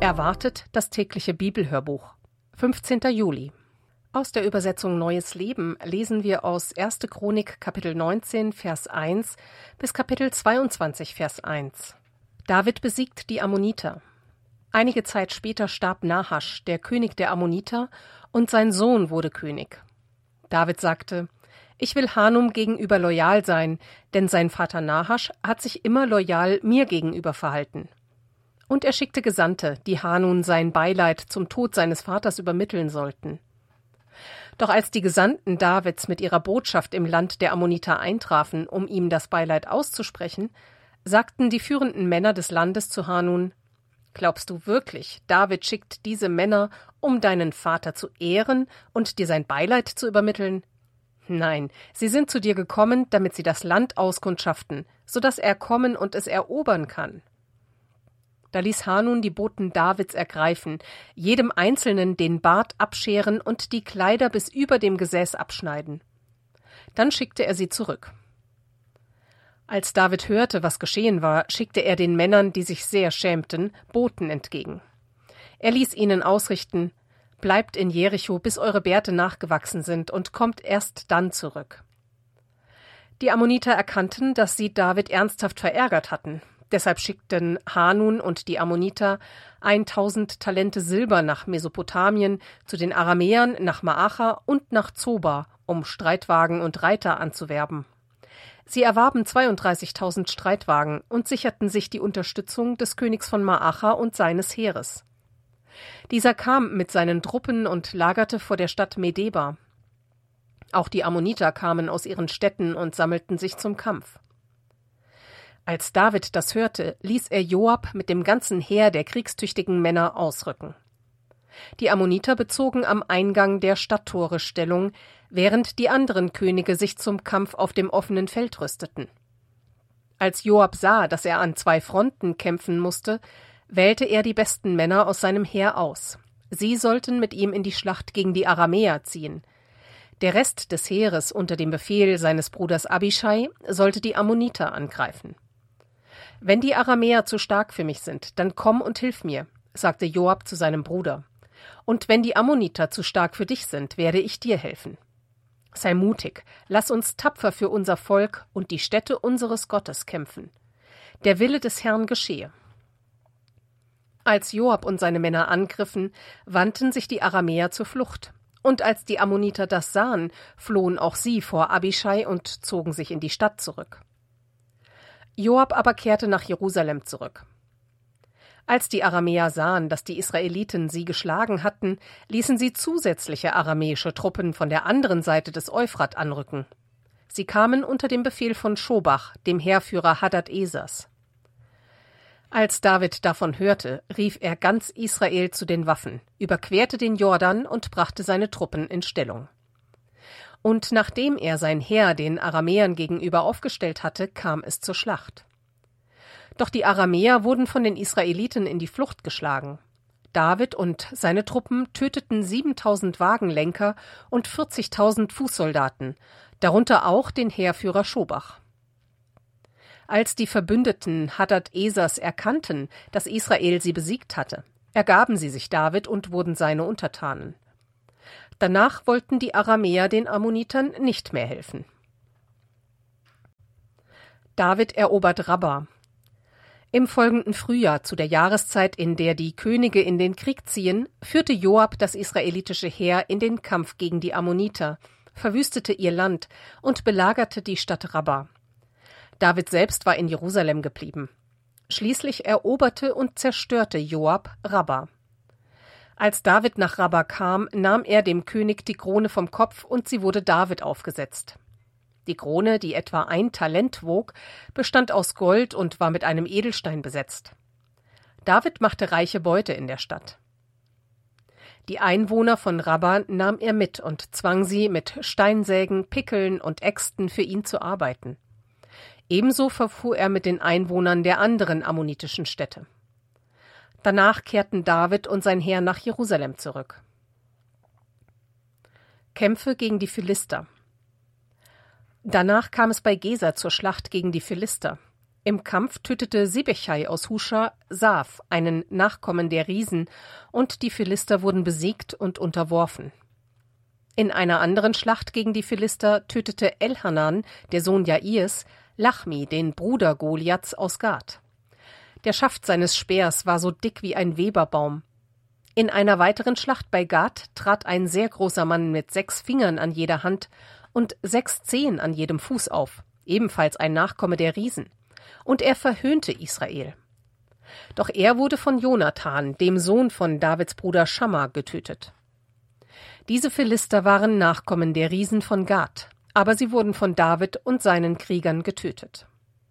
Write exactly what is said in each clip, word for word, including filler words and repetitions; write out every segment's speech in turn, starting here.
Erwartet das tägliche Bibelhörbuch. fünfzehnter Juli. Aus der Übersetzung Neues Leben lesen wir aus erste Chronik Kapitel neunzehn, Vers eins bis Kapitel zweiundzwanzig, Vers eins. David besiegt die Ammoniter. Einige Zeit später starb Nahasch, der König der Ammoniter, und sein Sohn wurde König. David sagte: Ich will Hanun gegenüber loyal sein, denn sein Vater Nahasch hat sich immer loyal mir gegenüber verhalten. Und er schickte Gesandte, die Hanun sein Beileid zum Tod seines Vaters übermitteln sollten. Doch als die Gesandten Davids mit ihrer Botschaft im Land der Ammoniter eintrafen, um ihm das Beileid auszusprechen, sagten die führenden Männer des Landes zu Hanun: Glaubst du wirklich, David schickt diese Männer, um deinen Vater zu ehren und dir sein Beileid zu übermitteln? Nein, sie sind zu dir gekommen, damit sie das Land auskundschaften, so dass er kommen und es erobern kann. Da ließ Hanun die Boten Davids ergreifen, jedem Einzelnen den Bart abscheren und die Kleider bis über dem Gesäß abschneiden. Dann schickte er sie zurück. Als David hörte, was geschehen war, schickte er den Männern, die sich sehr schämten, Boten entgegen. Er ließ ihnen ausrichten: Bleibt in Jericho, bis eure Bärte nachgewachsen sind, und kommt erst dann zurück. Die Ammoniter erkannten, dass sie David ernsthaft verärgert hatten. Deshalb schickten Hanun und die Ammoniter eintausend Talente Silber nach Mesopotamien, zu den Aramäern nach Maacha und nach Zoba, um Streitwagen und Reiter anzuwerben. Sie erwarben zweiunddreißigtausend Streitwagen und sicherten sich die Unterstützung des Königs von Maacha und seines Heeres. Dieser kam mit seinen Truppen und lagerte vor der Stadt Medeba. Auch die Ammoniter kamen aus ihren Städten und sammelten sich zum Kampf. Als David das hörte, ließ er Joab mit dem ganzen Heer der kriegstüchtigen Männer ausrücken. Die Ammoniter bezogen am Eingang der Stadttore Stellung, während die anderen Könige sich zum Kampf auf dem offenen Feld rüsteten. Als Joab sah, dass er an zwei Fronten kämpfen musste, wählte er die besten Männer aus seinem Heer aus. Sie sollten mit ihm in die Schlacht gegen die Aramäer ziehen. Der Rest des Heeres unter dem Befehl seines Bruders Abischai sollte die Ammoniter angreifen. »Wenn die Aramäer zu stark für mich sind, dann komm und hilf mir«, sagte Joab zu seinem Bruder. »Und wenn die Ammoniter zu stark für dich sind, werde ich dir helfen. Sei mutig, lass uns tapfer für unser Volk und die Stätte unseres Gottes kämpfen. Der Wille des Herrn geschehe.« Als Joab und seine Männer angriffen, wandten sich die Aramäer zur Flucht. Und als die Ammoniter das sahen, flohen auch sie vor Abischai und zogen sich in die Stadt zurück. Joab aber kehrte nach Jerusalem zurück. Als die Aramäer sahen, dass die Israeliten sie geschlagen hatten, ließen sie zusätzliche aramäische Truppen von der anderen Seite des Euphrat anrücken. Sie kamen unter dem Befehl von Schobach, dem Heerführer Hadad-Esers. Als David davon hörte, rief er ganz Israel zu den Waffen, überquerte den Jordan und brachte seine Truppen in Stellung. Und nachdem er sein Heer den Aramäern gegenüber aufgestellt hatte, kam es zur Schlacht. Doch die Aramäer wurden von den Israeliten in die Flucht geschlagen. David und seine Truppen töteten siebentausend Wagenlenker und vierzigtausend Fußsoldaten, darunter auch den Heerführer Schobach. Als die Verbündeten Hadad-Esers erkannten, dass Israel sie besiegt hatte, ergaben sie sich David und wurden seine Untertanen. Danach wollten die Aramäer den Ammonitern nicht mehr helfen. David erobert Rabba. Im folgenden Frühjahr, zu der Jahreszeit, in der die Könige in den Krieg ziehen, führte Joab das israelitische Heer in den Kampf gegen die Ammoniter, verwüstete ihr Land und belagerte die Stadt Rabba. David selbst war in Jerusalem geblieben. Schließlich eroberte und zerstörte Joab Rabba. Als David nach Rabba kam, nahm er dem König die Krone vom Kopf und sie wurde David aufgesetzt. Die Krone, die etwa ein Talent wog, bestand aus Gold und war mit einem Edelstein besetzt. David machte reiche Beute in der Stadt. Die Einwohner von Rabba nahm er mit und zwang sie, mit Steinsägen, Pickeln und Äxten für ihn zu arbeiten. Ebenso verfuhr er mit den Einwohnern der anderen ammonitischen Städte. Danach kehrten David und sein Heer nach Jerusalem zurück. Kämpfe gegen die Philister. Danach kam es bei Geser zur Schlacht gegen die Philister. Im Kampf tötete Sibechai aus Huscha Saf, einen Nachkommen der Riesen, und die Philister wurden besiegt und unterworfen. In einer anderen Schlacht gegen die Philister tötete Elhanan, der Sohn Jairs, Lachmi, den Bruder Goliaths aus Gath. Der Schaft seines Speers war so dick wie ein Weberbaum. In einer weiteren Schlacht bei Gath trat ein sehr großer Mann mit sechs Fingern an jeder Hand und sechs Zehen an jedem Fuß auf, ebenfalls ein Nachkomme der Riesen. Und er verhöhnte Israel. Doch er wurde von Jonathan, dem Sohn von Davids Bruder Schamma, getötet. Diese Philister waren Nachkommen der Riesen von Gath, aber sie wurden von David und seinen Kriegern getötet.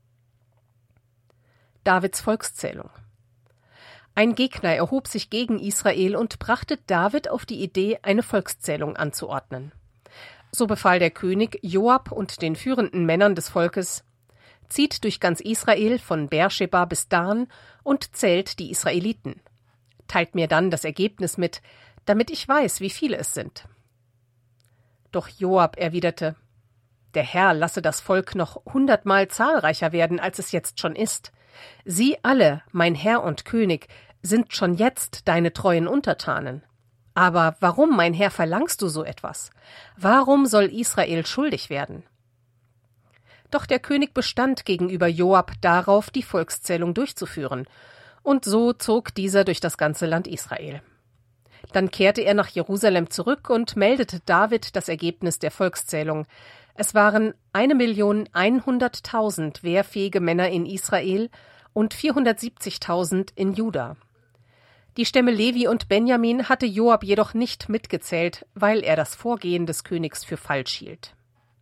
Davids Volkszählung. Ein Gegner erhob sich gegen Israel und brachte David auf die Idee, eine Volkszählung anzuordnen. So befahl der König Joab und den führenden Männern des Volkes: Zieht durch ganz Israel von Beersheba bis Dan und zählt die Israeliten. Teilt mir dann das Ergebnis mit, damit ich weiß, wie viele es sind. Doch Joab erwiderte: Der Herr lasse das Volk noch hundertmal zahlreicher werden, als es jetzt schon ist. Sie alle, mein Herr und König, sind schon jetzt deine treuen Untertanen. Aber warum, mein Herr, verlangst du so etwas? Warum soll Israel schuldig werden? Doch der König bestand gegenüber Joab darauf, die Volkszählung durchzuführen, und so zog dieser durch das ganze Land Israel. Dann kehrte er nach Jerusalem zurück und meldete David das Ergebnis der Volkszählung. Es waren eine Million einhunderttausend wehrfähige Männer in Israel und vierhundertsiebzigtausend in Juda. Die Stämme Levi und Benjamin hatte Joab jedoch nicht mitgezählt, weil er das Vorgehen des Königs für falsch hielt.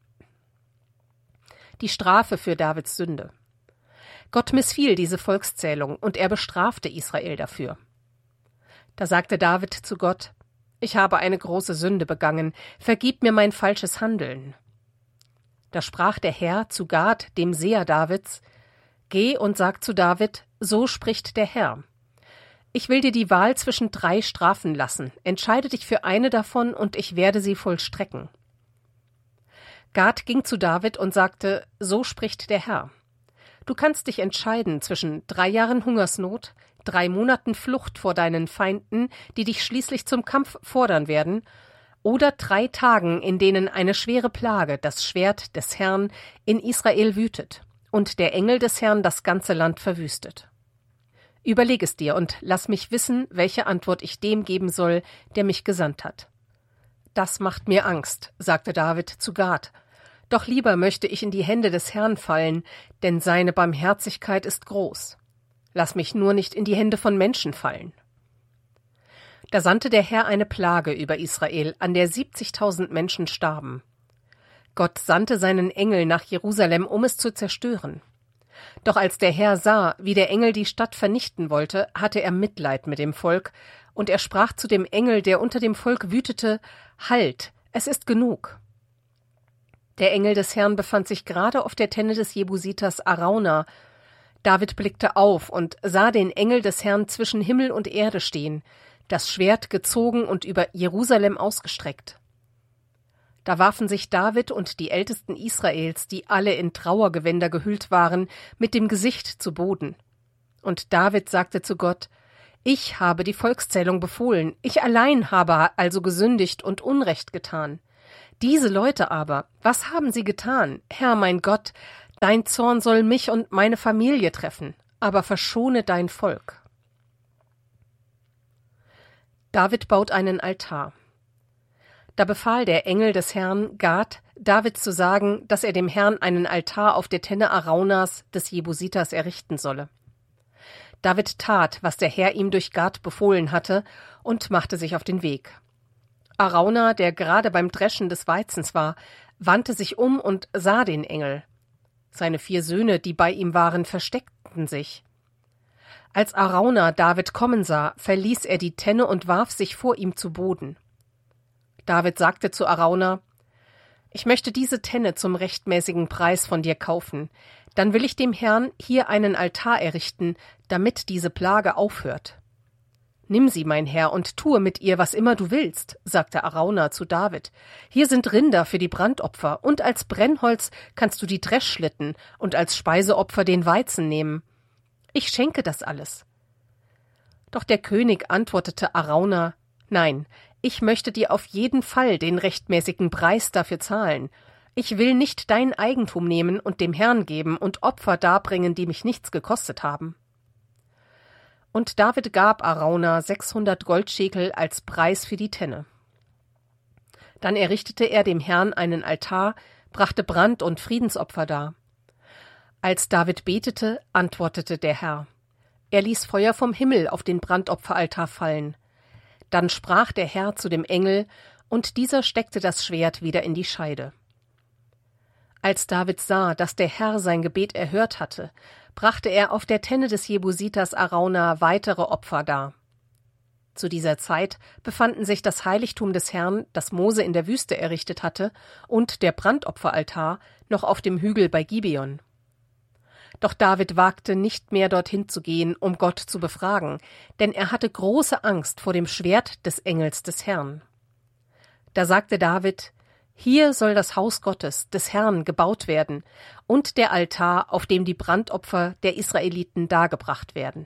Die Strafe für Davids Sünde. Gott missfiel diese Volkszählung und er bestrafte Israel dafür. Da sagte David zu Gott: Ich habe eine große Sünde begangen, vergib mir mein falsches Handeln. Da sprach der Herr zu Gad, dem Seher Davids: Geh und sag zu David, so spricht der Herr: Ich will dir die Wahl zwischen drei Strafen lassen, entscheide dich für eine davon, und ich werde sie vollstrecken. Gad ging zu David und sagte: So spricht der Herr: Du kannst dich entscheiden zwischen drei Jahren Hungersnot, drei Monaten Flucht vor deinen Feinden, die dich schließlich zum Kampf fordern werden, oder drei Tagen, in denen eine schwere Plage, das Schwert des Herrn, in Israel wütet und der Engel des Herrn das ganze Land verwüstet. Überleg es dir und lass mich wissen, welche Antwort ich dem geben soll, der mich gesandt hat. Das macht mir Angst, sagte David zu Gad. Doch lieber möchte ich in die Hände des Herrn fallen, denn seine Barmherzigkeit ist groß. Lass mich nur nicht in die Hände von Menschen fallen. Da sandte der Herr eine Plage über Israel, an der siebzigtausend Menschen starben. Gott sandte seinen Engel nach Jerusalem, um es zu zerstören. Doch als der Herr sah, wie der Engel die Stadt vernichten wollte, hatte er Mitleid mit dem Volk, und er sprach zu dem Engel, der unter dem Volk wütete: Halt, es ist genug. Der Engel des Herrn befand sich gerade auf der Tenne des Jebusiters Arauna. David blickte auf und sah den Engel des Herrn zwischen Himmel und Erde stehen, das Schwert gezogen und über Jerusalem ausgestreckt. Da warfen sich David und die Ältesten Israels, die alle in Trauergewänder gehüllt waren, mit dem Gesicht zu Boden. Und David sagte zu Gott: Ich habe die Volkszählung befohlen, ich allein habe also gesündigt und Unrecht getan. Diese Leute aber, was haben sie getan? Herr mein Gott, dein Zorn soll mich und meine Familie treffen, aber verschone dein Volk. David baut einen Altar. Da befahl der Engel des Herrn Gad, David zu sagen, dass er dem Herrn einen Altar auf der Tenne Araunas des Jebusiters errichten solle. David tat, was der Herr ihm durch Gad befohlen hatte, und machte sich auf den Weg. Arauna, der gerade beim Dreschen des Weizens war, wandte sich um und sah den Engel. Seine vier Söhne, die bei ihm waren, versteckten sich. Als Arauna David kommen sah, verließ er die Tenne und warf sich vor ihm zu Boden. David sagte zu Arauna: Ich möchte diese Tenne zum rechtmäßigen Preis von dir kaufen. Dann will ich dem Herrn hier einen Altar errichten, damit diese Plage aufhört. »Nimm sie, mein Herr, und tue mit ihr, was immer du willst«, sagte Araunah zu David. »Hier sind Rinder für die Brandopfer, und als Brennholz kannst du die Dreschschlitten und als Speiseopfer den Weizen nehmen. Ich schenke das alles.« Doch der König antwortete Araunah: »Nein, ich möchte dir auf jeden Fall den rechtmäßigen Preis dafür zahlen. Ich will nicht dein Eigentum nehmen und dem Herrn geben und Opfer darbringen, die mich nichts gekostet haben.« Und David gab Araunah sechshundert Goldschekel als Preis für die Tenne. Dann errichtete er dem Herrn einen Altar, brachte Brand- und Friedensopfer dar. Als David betete, antwortete der Herr. Er ließ Feuer vom Himmel auf den Brandopferaltar fallen. Dann sprach der Herr zu dem Engel, und dieser steckte das Schwert wieder in die Scheide. Als David sah, dass der Herr sein Gebet erhört hatte, brachte er auf der Tenne des Jebusiters Araunah weitere Opfer dar. Zu dieser Zeit befanden sich das Heiligtum des Herrn, das Mose in der Wüste errichtet hatte, und der Brandopferaltar noch auf dem Hügel bei Gibeon. Doch David wagte nicht mehr dorthin zu gehen, um Gott zu befragen, denn er hatte große Angst vor dem Schwert des Engels des Herrn. Da sagte David: »Hier soll das Haus Gottes, des Herrn, gebaut werden und der Altar, auf dem die Brandopfer der Israeliten dargebracht werden.«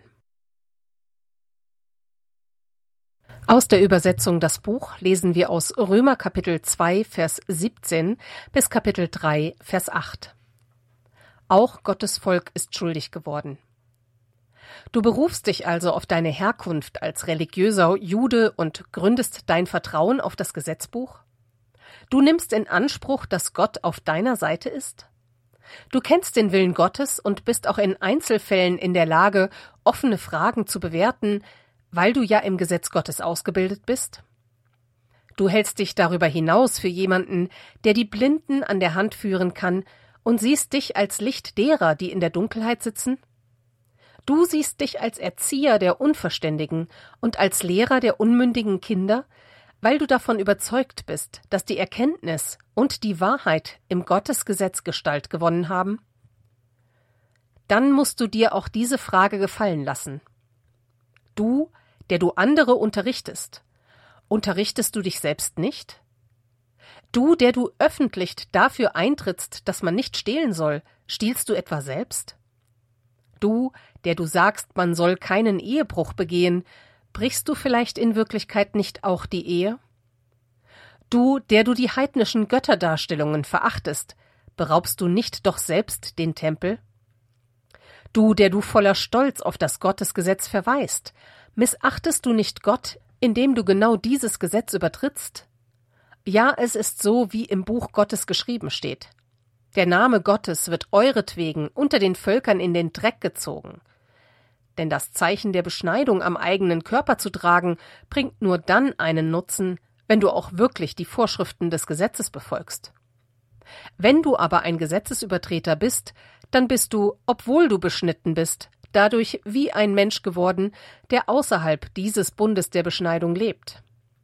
Aus der Übersetzung Das Buch lesen wir aus Römer Kapitel zwei, Vers siebzehn bis Kapitel drei, Vers acht. Auch Gottes Volk ist schuldig geworden. Du berufst dich also auf deine Herkunft als religiöser Jude und gründest dein Vertrauen auf das Gesetzbuch? Du nimmst in Anspruch, dass Gott auf deiner Seite ist? Du kennst den Willen Gottes und bist auch in Einzelfällen in der Lage, offene Fragen zu bewerten, weil du ja im Gesetz Gottes ausgebildet bist? Du hältst dich darüber hinaus für jemanden, der die Blinden an der Hand führen kann, und siehst dich als Licht derer, die in der Dunkelheit sitzen? Du siehst dich als Erzieher der Unverständigen und als Lehrer der unmündigen Kinder, weil du davon überzeugt bist, dass die Erkenntnis und die Wahrheit im Gottesgesetz Gestalt gewonnen haben? Dann musst du dir auch diese Frage gefallen lassen. Du, der du andere unterrichtest, unterrichtest du dich selbst nicht? Du, der du öffentlich dafür eintrittst, dass man nicht stehlen soll, stiehlst du etwa selbst? Du, der du sagst, man soll keinen Ehebruch begehen, brichst du vielleicht in Wirklichkeit nicht auch die Ehe? Du, der du die heidnischen Götterdarstellungen verachtest, beraubst du nicht doch selbst den Tempel? Du, der du voller Stolz auf das Gottesgesetz verweist, missachtest du nicht Gott, indem du genau dieses Gesetz übertrittst? Ja, es ist so, wie im Buch Gottes geschrieben steht. Der Name Gottes wird euretwegen unter den Völkern in den Dreck gezogen. Denn das Zeichen der Beschneidung am eigenen Körper zu tragen, bringt nur dann einen Nutzen, wenn du auch wirklich die Vorschriften des Gesetzes befolgst. Wenn du aber ein Gesetzesübertreter bist, dann bist du, obwohl du beschnitten bist, dadurch wie ein Mensch geworden, der außerhalb dieses Bundes der Beschneidung lebt.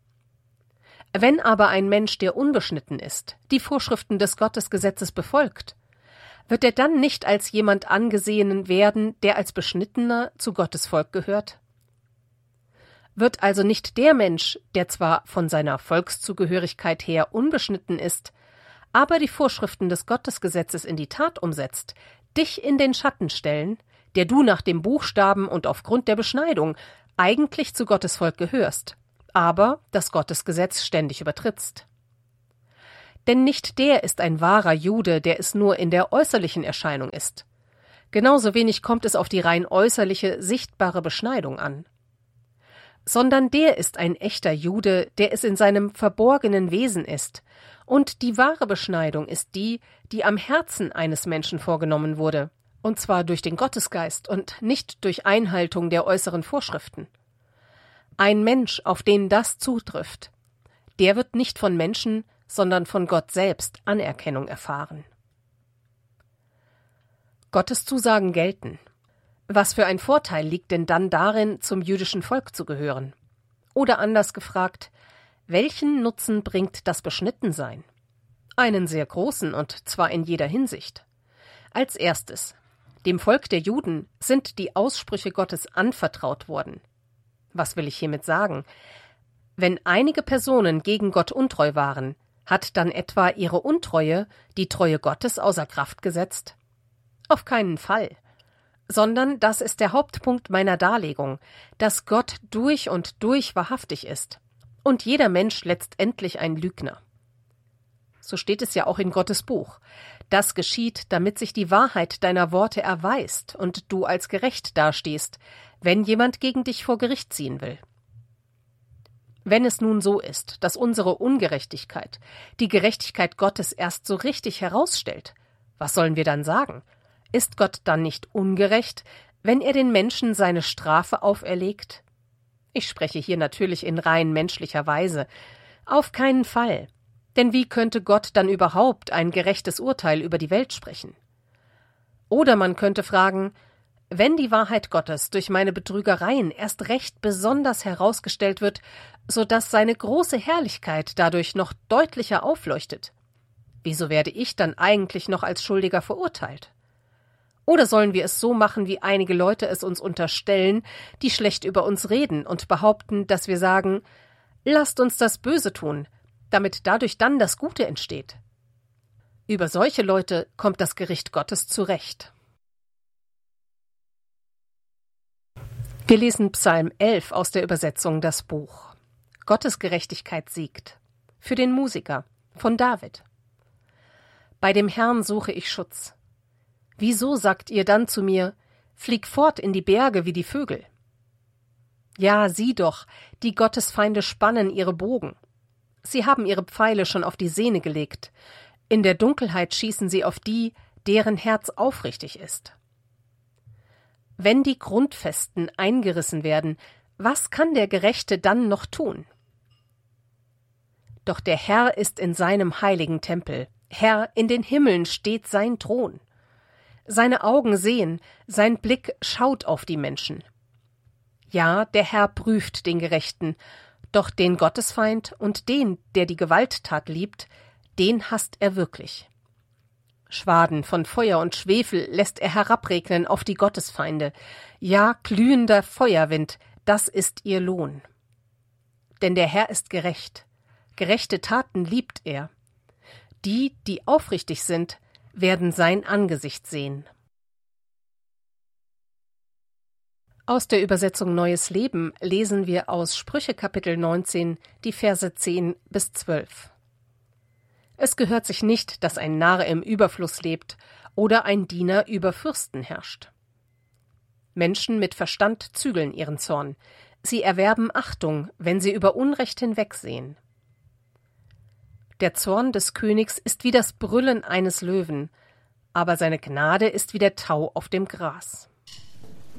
Wenn aber ein Mensch, der unbeschnitten ist, die Vorschriften des Gottesgesetzes befolgt, wird er dann nicht als jemand angesehen werden, der als Beschnittener zu Gottes Volk gehört? Wird also nicht der Mensch, der zwar von seiner Volkszugehörigkeit her unbeschnitten ist, aber die Vorschriften des Gottesgesetzes in die Tat umsetzt, dich in den Schatten stellen, der du nach dem Buchstaben und aufgrund der Beschneidung eigentlich zu Gottes Volk gehörst, aber das Gottesgesetz ständig übertrittst? Denn nicht der ist ein wahrer Jude, der es nur in der äußerlichen Erscheinung ist. Genauso wenig kommt es auf die rein äußerliche, sichtbare Beschneidung an. Sondern der ist ein echter Jude, der es in seinem verborgenen Wesen ist, und die wahre Beschneidung ist die, die am Herzen eines Menschen vorgenommen wurde, und zwar durch den Gottesgeist und nicht durch Einhaltung der äußeren Vorschriften. Ein Mensch, auf den das zutrifft, der wird nicht von Menschen, sondern von Gott selbst Anerkennung erfahren. Gottes Zusagen gelten. Was für ein Vorteil liegt denn dann darin, zum jüdischen Volk zu gehören? Oder anders gefragt, welchen Nutzen bringt das Beschnittensein? Einen sehr großen, und zwar in jeder Hinsicht. Als erstes, dem Volk der Juden sind die Aussprüche Gottes anvertraut worden. Was will ich hiermit sagen? Wenn einige Personen gegen Gott untreu waren, hat dann etwa ihre Untreue die Treue Gottes außer Kraft gesetzt? Auf keinen Fall. Sondern das ist der Hauptpunkt meiner Darlegung, dass Gott durch und durch wahrhaftig ist und jeder Mensch letztendlich ein Lügner. So steht es ja auch in Gottes Buch. Das geschieht, damit sich die Wahrheit deiner Worte erweist und du als gerecht dastehst, wenn jemand gegen dich vor Gericht ziehen will. Wenn es nun so ist, dass unsere Ungerechtigkeit die Gerechtigkeit Gottes erst so richtig herausstellt, was sollen wir dann sagen? Ist Gott dann nicht ungerecht, wenn er den Menschen seine Strafe auferlegt? Ich spreche hier natürlich in rein menschlicher Weise. Auf keinen Fall. Denn wie könnte Gott dann überhaupt ein gerechtes Urteil über die Welt sprechen? Oder man könnte fragen, wenn die Wahrheit Gottes durch meine Betrügereien erst recht besonders herausgestellt wird, so dass seine große Herrlichkeit dadurch noch deutlicher aufleuchtet, wieso werde ich dann eigentlich noch als Schuldiger verurteilt? Oder sollen wir es so machen, wie einige Leute es uns unterstellen, die schlecht über uns reden und behaupten, dass wir sagen, lasst uns das Böse tun, damit dadurch dann das Gute entsteht? Über solche Leute kommt das Gericht Gottes zurecht. Wir lesen Psalm elf aus der Übersetzung Das Buch. Gottes Gerechtigkeit siegt. Für den Musiker von David. Bei dem Herrn suche ich Schutz. Wieso sagt ihr dann zu mir, flieg fort in die Berge wie die Vögel? Ja, sieh doch, die Gottesfeinde spannen ihre Bogen. Sie haben ihre Pfeile schon auf die Sehne gelegt. In der Dunkelheit schießen sie auf die, deren Herz aufrichtig ist. Wenn die Grundfesten eingerissen werden, was kann der Gerechte dann noch tun? Doch der Herr ist in seinem heiligen Tempel. Herr, in den Himmeln steht sein Thron. Seine Augen sehen, sein Blick schaut auf die Menschen. Ja, der Herr prüft den Gerechten, doch den Gottesfeind und den, der die Gewalttat liebt, den hasst er wirklich. Schwaden von Feuer und Schwefel lässt er herabregnen auf die Gottesfeinde. Ja, glühender Feuerwind, das ist ihr Lohn. Denn der Herr ist gerecht. Gerechte Taten liebt er. Die, die aufrichtig sind, werden sein Angesicht sehen. Aus der Übersetzung Neues Leben lesen wir aus Sprüche Kapitel neunzehn die Verse zehn bis zwölf. Es gehört sich nicht, dass ein Narr im Überfluss lebt oder ein Diener über Fürsten herrscht. Menschen mit Verstand zügeln ihren Zorn. Sie erwerben Achtung, wenn sie über Unrecht hinwegsehen. Der Zorn des Königs ist wie das Brüllen eines Löwen, aber seine Gnade ist wie der Tau auf dem Gras.